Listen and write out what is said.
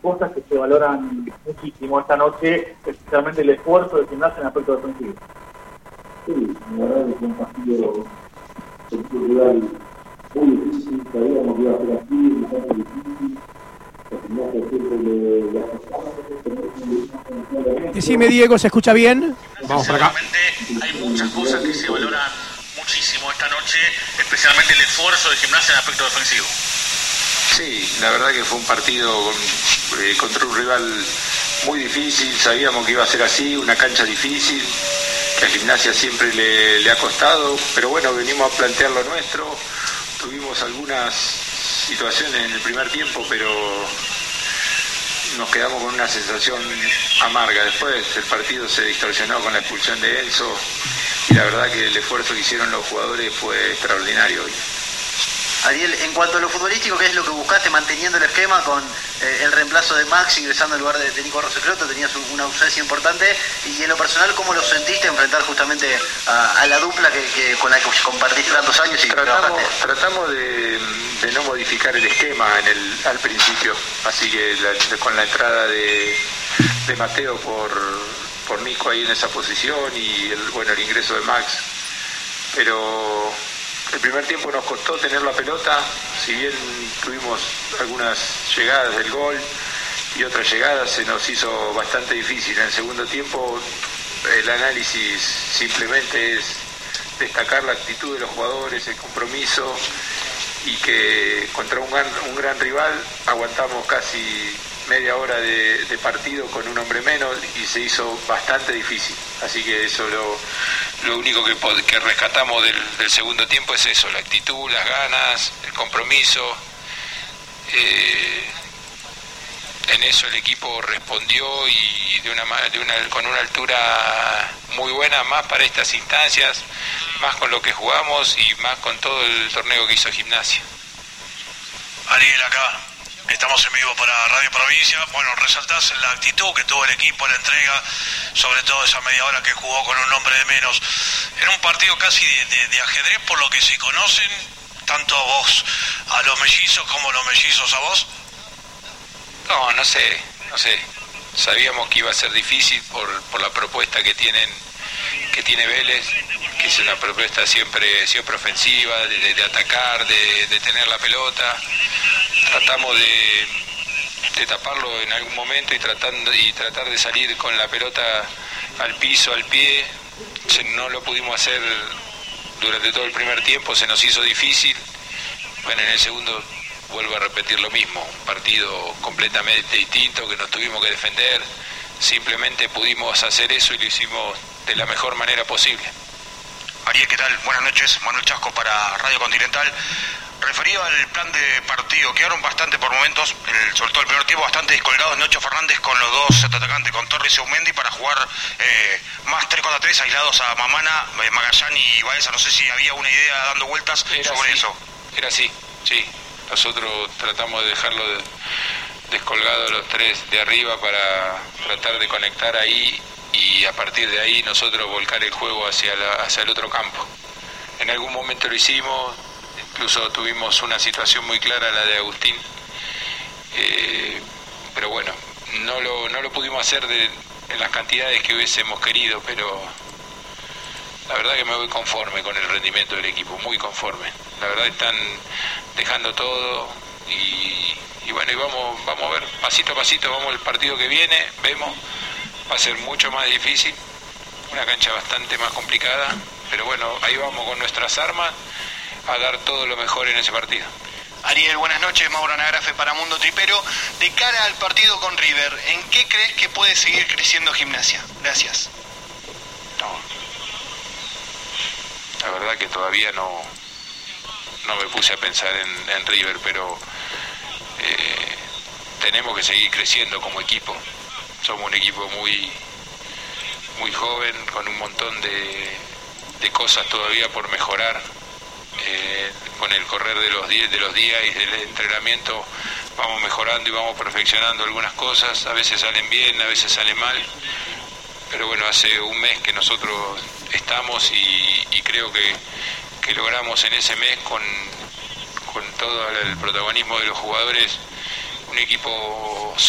cosas que se valoran muchísimo esta noche, especialmente el esfuerzo de Gimnasia en el aspecto defensivo. Sí, la verdad que fue un partido cultural muy difícil, sabíamos que iba a ser así, bastante difícil. Decime, Diego, ¿se escucha bien? Vamos para acá. Hay muchas cosas que se valoran muchísimo esta noche, especialmente el esfuerzo de Gimnasia en el aspecto defensivo. Sí, la verdad que fue un partido contra un rival muy difícil, sabíamos que iba a ser así, una cancha difícil, que a Gimnasia siempre le ha costado, pero bueno, venimos a plantear lo nuestro, tuvimos algunas situaciones en el primer tiempo, pero nos quedamos con una sensación amarga. Después el partido se distorsionó con la expulsión de Enzo y la verdad que el esfuerzo que hicieron los jugadores fue extraordinario hoy. Ariel, en cuanto a lo futbolístico, ¿qué es lo que buscaste manteniendo el esquema con el reemplazo de Max ingresando en lugar de Nico Rosecroto? Tenías una ausencia importante, y en lo personal, ¿cómo lo sentiste enfrentar justamente a la dupla con la que compartiste tantos años? Y tratamos de no modificar el esquema al principio, así que con la entrada de Mateo por Nico ahí en esa posición y el ingreso de Max, pero el primer tiempo nos costó tener la pelota, si bien tuvimos algunas llegadas del gol y otras llegadas, se nos hizo bastante difícil. En el segundo tiempo el análisis simplemente es destacar la actitud de los jugadores, el compromiso, y que contra un gran rival aguantamos casi media hora de partido con un hombre menos y se hizo bastante difícil. Así que eso lo único que rescatamos del segundo tiempo es eso, la actitud, las ganas, el compromiso. En eso el equipo respondió y con una altura muy buena, más para estas instancias, más con lo que jugamos y más con todo el torneo que hizo Gimnasia. Ariel, acá estamos en vivo para Radio Provincia. Bueno, resaltás la actitud que tuvo el equipo, la entrega, sobre todo esa media hora que jugó con un hombre de menos. Era un partido casi de ajedrez, por lo que se conocen, tanto a vos, a los mellizos, como los mellizos a vos. No sé. Sabíamos que iba a ser difícil por la propuesta que tiene Vélez, que es una propuesta siempre ofensiva, de atacar, de tener la pelota. Tratamos de taparlo en algún momento y tratar de salir con la pelota al piso, al pie. No lo pudimos hacer durante todo el primer tiempo, se nos hizo difícil. Bueno, en el segundo vuelvo a repetir lo mismo, un partido completamente distinto que nos tuvimos que defender. Simplemente pudimos hacer eso y lo hicimos de la mejor manera posible. Ariel, ¿qué tal? Buenas noches, Manuel Chasco para Radio Continental. Referido al plan de partido, quedaron bastante por momentos, sobre todo el primer tiempo, bastante descolgados Nacho Fernández con los dos atacantes, con Torres y Aumendi, para jugar más 3 contra 3, aislados a Mamana, Magallán y Baeza. No sé si había una idea dando vueltas sobre eso. Era así, sí. Nosotros tratamos de dejarlo descolgados los tres de arriba para tratar de conectar ahí y a partir de ahí nosotros volcar el juego hacia el otro campo. En algún momento lo hicimos, incluso tuvimos una situación muy clara, la de Agustín, pero bueno, no lo pudimos hacer en las cantidades que hubiésemos querido, pero la verdad que me voy conforme con el rendimiento del equipo, muy conforme. La verdad están dejando todo y bueno, y vamos a ver, pasito a pasito, vamos al partido que viene, vemos, va a ser mucho más difícil, una cancha bastante más complicada, pero bueno, ahí vamos con nuestras armas a dar todo lo mejor en ese partido. Ariel, buenas noches, Mauro Anagrafe para Mundo Tripero. De cara al partido con River, ¿en qué crees que puede seguir creciendo Gimnasia? Gracias. No, la verdad que todavía no me puse a pensar en River, pero tenemos que seguir creciendo como equipo. Somos un equipo muy joven, con un montón de cosas todavía por mejorar. Con el correr de los días y del entrenamiento vamos mejorando y vamos perfeccionando algunas cosas. A veces salen bien, a veces salen mal, pero bueno, hace un mes que nosotros estamos y creo que logramos en ese mes con todo el protagonismo de los jugadores un equipo